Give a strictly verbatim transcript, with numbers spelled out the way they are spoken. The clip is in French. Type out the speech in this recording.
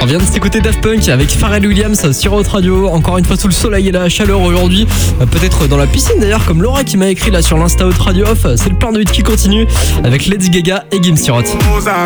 vient de s'écouter Daft Punk avec Pharrell Williams sur Hot Radio. Encore une fois sous le soleil et la chaleur aujourd'hui. Peut-être dans la piscine d'ailleurs, comme Laura qui m'a écrit là sur l'Insta Hot Radio Off. C'est le plein de hits qui continue avec Lady Gaga et Gims sur Hot.